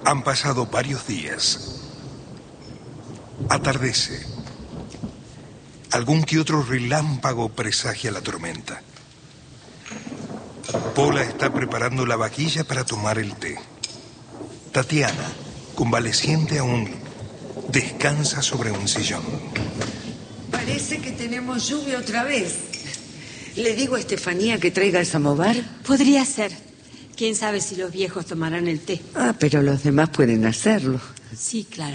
Han pasado varios días. Atardece. Algún que otro relámpago presagia la tormenta. Pola está preparando la vaquilla para tomar el té. Tatiana, convaleciente aún, descansa sobre un sillón. Parece que tenemos lluvia otra vez. ¿Le digo a Estefanía que traiga el samovar? Podría ser. ¿Quién sabe si los viejos tomarán el té? Ah, pero los demás pueden hacerlo. Sí, claro.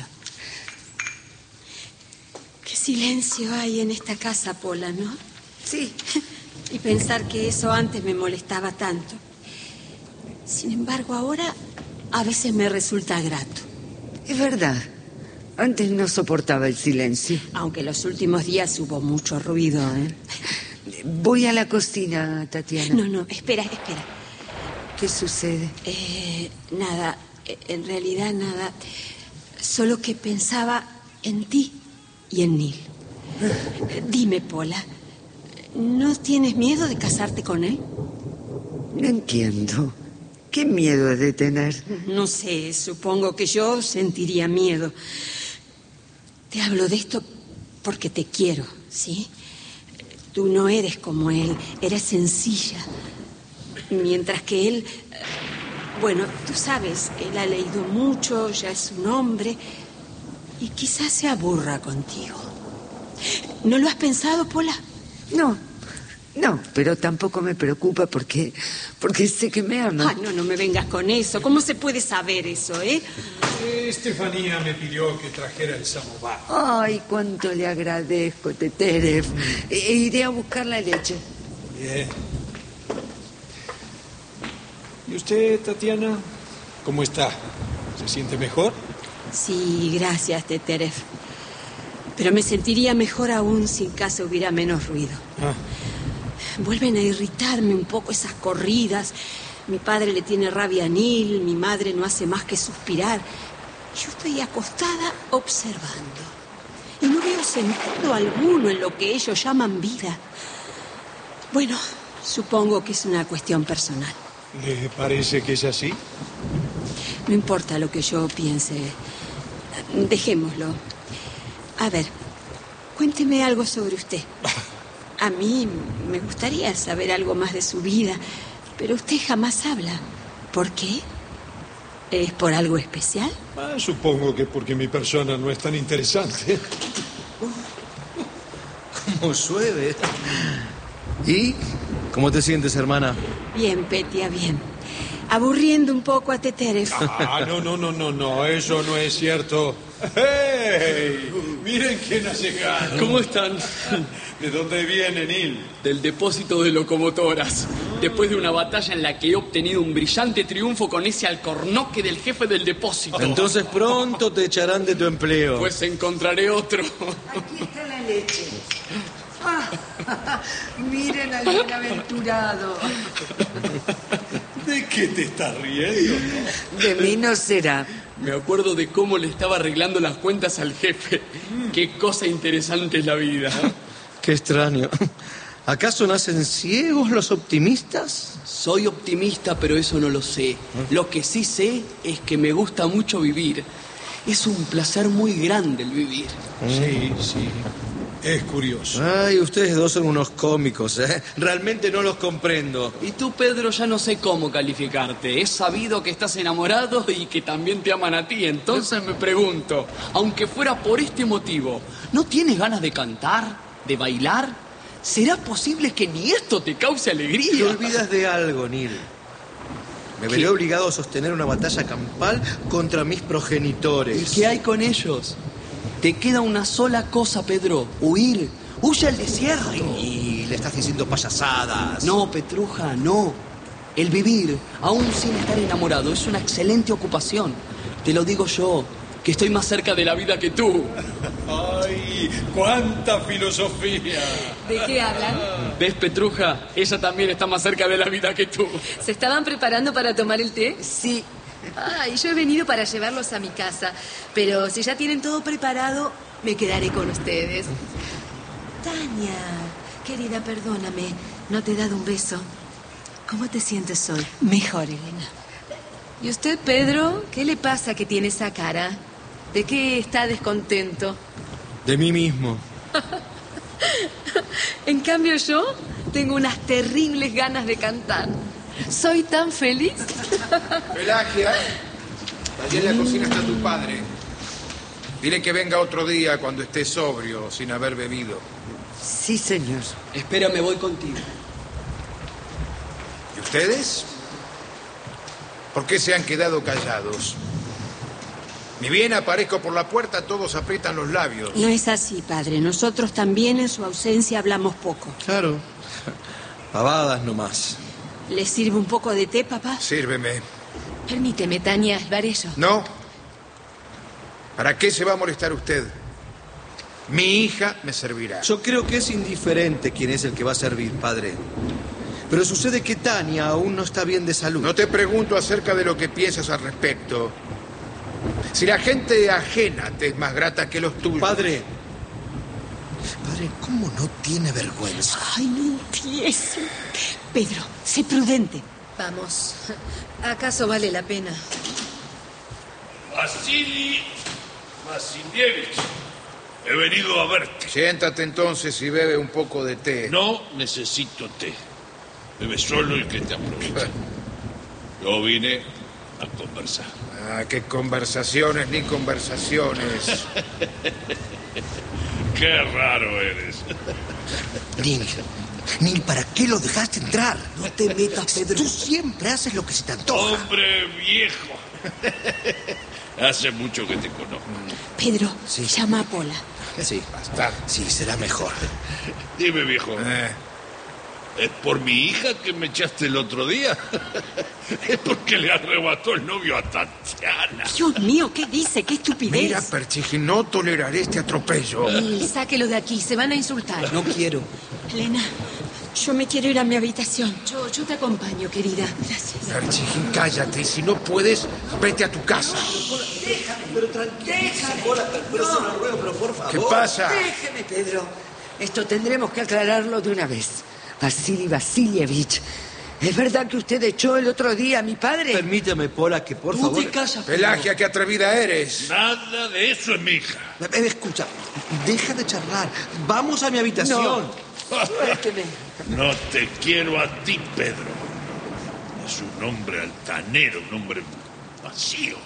Qué silencio hay en esta casa, Pola, ¿no? Sí. Y pensar que eso antes me molestaba tanto. Sin embargo, ahora a veces me resulta grato. Es verdad. Antes no soportaba el silencio. Aunque los últimos días hubo mucho ruido, ¿eh? Voy a la cocina, Tatiana. No, espera. ¿Qué sucede? Nada, en realidad nada. Solo que pensaba en ti y en Neil. Dime, Pola, ¿no tienes miedo de casarte con él? No entiendo. ¿Qué miedo he de tener? No sé, supongo que yo sentiría miedo. Te hablo de esto porque te quiero, ¿sí? Tú no eres como él, eres sencilla. Mientras que él, bueno, tú sabes, él ha leído mucho, ya es un hombre, y quizás se aburra contigo. ¿No lo has pensado, Pola? No, pero tampoco me preocupa porque sé que me ama. Ah, no me vengas con eso. ¿Cómo se puede saber eso, eh? Estefanía me pidió que trajera el samovar. Ay, cuánto le agradezco, Teteref. Iré a buscar la leche. Bien. ¿Y usted, Tatiana? ¿Cómo está? ¿Se siente mejor? Sí, gracias, Teteref. Pero me sentiría mejor aún si en casa hubiera menos ruido. Vuelven a irritarme un poco esas corridas. Mi padre le tiene rabia a Neil, mi madre no hace más que suspirar. Yo estoy acostada observando. Y no veo sentido alguno en lo que ellos llaman vida. Bueno, supongo que es una cuestión personal. ¿Le parece que es así? No importa lo que yo piense. Dejémoslo. A ver, cuénteme algo sobre usted. A mí me gustaría saber algo más de su vida, pero usted jamás habla. ¿Por qué? ¿Es por algo especial? Supongo que porque mi persona no es tan interesante. Como llueve. ¿Y cómo te sientes, hermana? Bien, Petia, bien. Aburriendo un poco a Teteref. No, eso no es cierto. ¡Hey! Miren quién ha llegado. ¿Cómo están? ¿De dónde viene, Neil? Del depósito de locomotoras. Después de una batalla en la que he obtenido un brillante triunfo con ese alcornoque del jefe del depósito. Entonces pronto te echarán de tu empleo. Pues encontraré otro. Aquí está la leche. Miren al bienaventurado. ¿De qué te estás riendo? De mí no será. Me acuerdo de cómo le estaba arreglando las cuentas al jefe. Qué cosa interesante es la vida. Qué extraño. ¿Acaso nacen ciegos los optimistas? Soy optimista, pero eso no lo sé. Lo que sí sé es que me gusta mucho vivir. Es un placer muy grande el vivir. Sí. Es curioso. Ay, ustedes dos son unos cómicos, ¿eh? Realmente no los comprendo. Y tú, Pedro, ya no sé cómo calificarte. He sabido que estás enamorado y que también te aman a ti. Entonces me pregunto, aunque fuera por este motivo, ¿no tienes ganas de cantar, de bailar? ¿Será posible que ni esto te cause alegría? Te olvidas de algo, Neil. Me veré obligado a sostener una batalla campal contra mis progenitores. ¿Y qué hay con ellos? Te queda una sola cosa, Pedro. Huir. Huye al desierto. Y le estás diciendo payasadas. No, Petruja, no. El vivir, aún sin estar enamorado, es una excelente ocupación. Te lo digo yo, que estoy más cerca de la vida que tú. ¡Ay, cuánta filosofía! ¿De qué hablan? ¿Ves, Petruja? Ella también está más cerca de la vida que tú. ¿Se estaban preparando para tomar el té? Sí. Ay, yo he venido para llevarlos a mi casa, pero si ya tienen todo preparado, me quedaré con ustedes. Tania, querida, perdóname. No te he dado un beso. ¿Cómo te sientes hoy? Mejor, Elena. ¿Y usted, Pedro? ¿Qué le pasa que tiene esa cara? ¿De qué está descontento? De mí mismo. En cambio yo tengo unas terribles ganas de cantar. Soy tan feliz. Pelagia, allá en la cocina está tu padre. Dile que venga otro día cuando esté sobrio, sin haber bebido. Sí, señor. Espérame, voy contigo. ¿Y ustedes? ¿Por qué se han quedado callados? Ni bien aparezco por la puerta, todos aprietan los labios. No es así, padre. Nosotros también en su ausencia hablamos poco. Claro. Pavadas nomás. ¿Le sirve un poco de té, papá? Sírveme. Permíteme, Tania, lo haré yo. ¿No? ¿Para qué se va a molestar usted? Mi hija me servirá. Yo creo que es indiferente quién es el que va a servir, padre. Pero sucede que Tania aún no está bien de salud. No te pregunto acerca de lo que piensas al respecto. Si la gente ajena te es más grata que los tuyos. Padre, ¿cómo no tiene vergüenza? Ay, no empiece. Pedro, sé prudente. Vamos. ¿Acaso vale la pena? Vasily Vasilievich, he venido a verte. Siéntate entonces y bebe un poco de té. No necesito té. Bebe solo el que te aprovecha. Yo vine a conversar. Ah, qué conversaciones ni conversaciones. Qué raro eres. Neil, ¿para qué lo dejaste entrar? No te metas, Pedro. Tú siempre haces lo que se te antoja. Hombre viejo. Hace mucho que te conozco. Pedro, llama a Pola. Sí, Basta. sí, será mejor. Dime, viejo. ¿Es por mi hija que me echaste el otro día? Es porque le arrebató el novio a Tatiana. Dios mío, ¿qué dice? ¡Qué estupidez! Mira, Perchigi, no toleraré este atropello. Sáquelo de aquí, se van a insultar. No quiero. Elena, yo me quiero ir a mi habitación. Yo te acompaño, querida. Gracias. Perchigi, cállate. Si no puedes, vete a tu casa. Pero tranquilo. Pero se lo ruego, pero por favor. ¿Qué pasa? Déjeme, Pedro. Esto tendremos que aclararlo de una vez. Vasily Vasilievich, ¿es verdad que usted echó el otro día a mi padre? Permíteme, Pola, que por Tú favor... te callas, Pedro. Pelagia, qué atrevida eres. Nada de eso es mi hija. Escucha, deja de charlar. Vamos a mi habitación. Déjeme. No te quiero a ti, Pedro. Es un hombre altanero, un hombre vacío.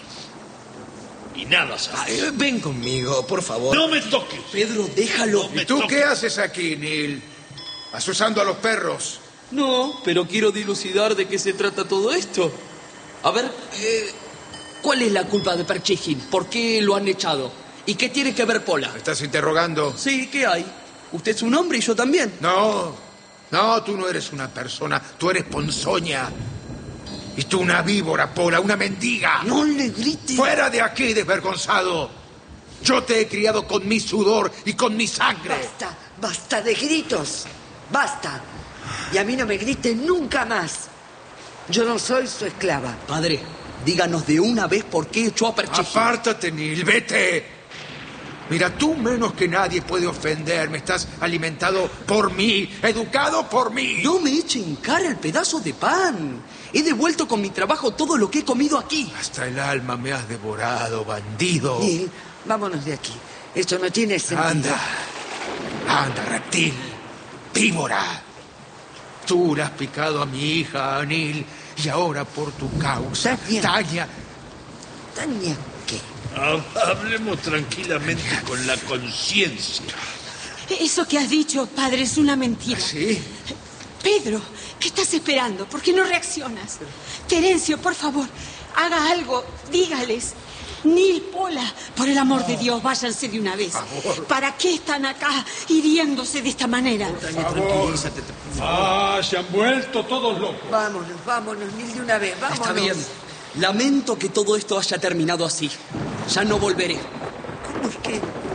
Y nada sabes. Ven conmigo, por favor. No me toques. Pedro, déjalo. No me ¿Y tú toques. qué haces aquí, Neil? Asusando a los perros. No, pero quiero dilucidar de qué se trata todo esto. A ver, ¿cuál es la culpa de Perchigin? ¿Por qué lo han echado? ¿Y qué tiene que ver Pola? ¿Me estás interrogando? Sí, ¿qué hay? Usted es un hombre y yo también. No, tú no eres una persona, tú eres ponzoña. Y tú una víbora, Pola, una mendiga. No le grites. ¡Fuera de aquí, desvergonzado! Yo te he criado con mi sudor y con mi sangre. Basta de gritos. Basta. Y a mí no me grite nunca más. Yo no soy su esclava. Padre, díganos de una vez por qué echó a Perchigin. Apártate, Neil, vete. Mira, tú menos que nadie puede ofenderme. Estás alimentado por mí, educado por mí. No me eche en cara el pedazo de pan. He devuelto con mi trabajo todo lo que he comido aquí. Hasta el alma me has devorado, bandido. Neil, vámonos de aquí. Esto no tiene sentido. Anda, reptil, víbora. Tú le has picado a mi hija, Neil, y ahora por tu causa, Tania. Tania. ¿Tania qué? Hablemos tranquilamente con la conciencia. Eso que has dicho, padre, es una mentira. ¿Sí? Pedro, ¿qué estás esperando? ¿Por qué no reaccionas? Terencio, por favor, haga algo. Dígales. Neil, Pola, por el amor de Dios, váyanse de una vez. ¿Para qué están acá hiriéndose de esta manera? Tranquilízate. Se han vuelto todos locos. Vámonos, Neil, de una vez. Vámonos. Está bien. Lamento que todo esto haya terminado así. Ya no volveré. ¿Cómo es que?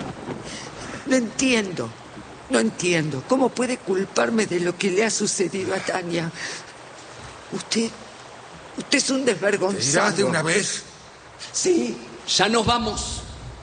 No entiendo. ¿Cómo puede culparme de lo que le ha sucedido a Tania? Usted es un ¿Te desvergonzado. irás de una vez? Sí. Ya nos vamos.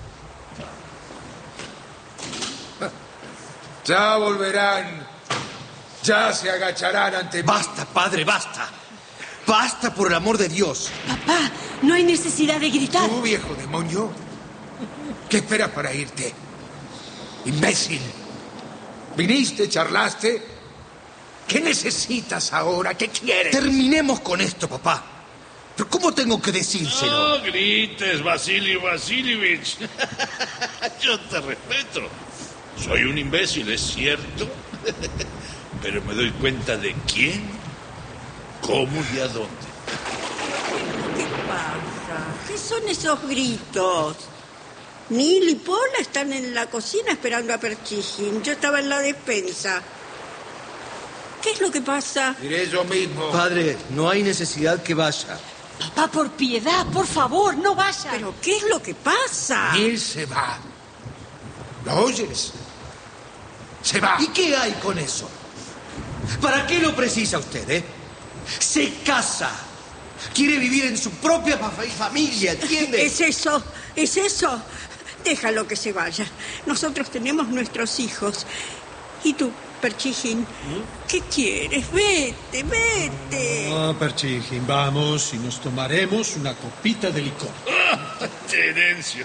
Ya volverán. Ya se agacharán ante mí. Basta, padre, basta. Basta, por el amor de Dios. Papá, no hay necesidad de gritar. Tú, viejo demonio, ¿qué esperas para irte? Imbécil. ¿Viniste, charlaste? ¿Qué necesitas ahora? ¿Qué quieres? Terminemos con esto, papá. ¿Pero cómo tengo que decírselo? No grites, Vasily Vasilievich. Yo te respeto. Soy un imbécil, es cierto. Pero me doy cuenta de quién, cómo y a dónde. ¿Qué pasa? ¿Qué son esos gritos? Nil y Paula están en la cocina esperando a Perchigin. Yo estaba en la despensa. ¿Qué es lo que pasa? Diré yo mismo. Padre, no hay necesidad que vaya. Papá, por piedad, por favor, no vaya. ¿Pero qué es lo que pasa? Él se va. ¿Lo oyes? Se va. ¿Y qué hay con eso? ¿Para qué lo precisa usted, Se casa. Quiere vivir en su propia familia, ¿entiende? ¿Es eso? ¿Es eso? Déjalo que se vaya. Nosotros tenemos nuestros hijos. ¿Y tú, Perchigin? ¿Qué quieres? Vete, vete. Ah, Perchigin, vamos y nos tomaremos una copita de licor. Terencio.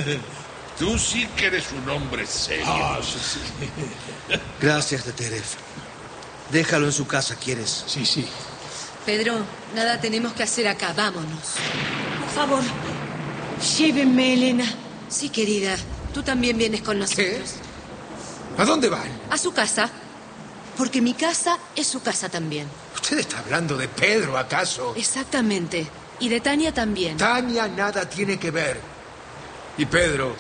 Tú sí que eres un hombre serio. Ah, sí, sí. Gracias, Teterev. Déjalo en su casa, ¿quieres? Sí, sí. Pedro, nada tenemos que hacer acá. Vámonos. Por favor, llévenme, Elena. Sí, querida. Tú también vienes con nosotros. ¿A dónde van? A su casa. Porque mi casa es su casa también. ¿Usted está hablando de Pedro, acaso? Exactamente. Y de Tania también. Tania nada tiene que ver. Y Pedro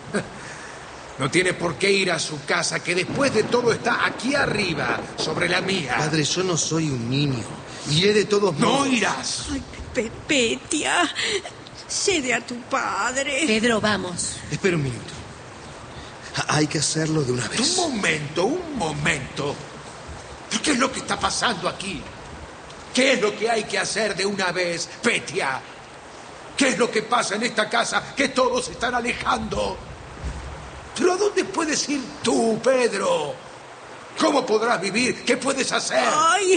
no tiene por qué ir a su casa, que después de todo está aquí arriba, sobre la mía. Padre, yo no soy un niño. Iré de todos modos. No irás. Ay, Petia, cede a tu padre. Pedro, vamos. Espera un minuto. Hay que hacerlo de una vez. Un momento. ¿Qué es lo que está pasando aquí? ¿Qué es lo que hay que hacer de una vez, Petia? ¿Qué es lo que pasa en esta casa que todos se están alejando? ¿Pero a dónde puedes ir tú, Pedro? ¿Cómo podrás vivir? ¿Qué puedes hacer? Ay,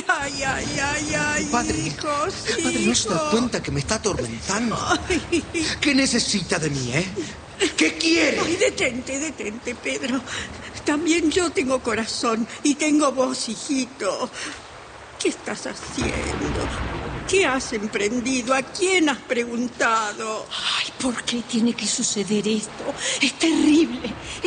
Padre, hijos, padre, ¿no se da hijos. cuenta que me está atormentando? Ay. ¿Qué necesita de mí, ¿Qué quiere? Ay, detente, Pedro. También yo tengo corazón y tengo voz, hijito. ¿Qué estás haciendo? ¿Qué has emprendido? ¿A quién has preguntado? Ay, ¿por qué tiene que suceder esto? Es terrible.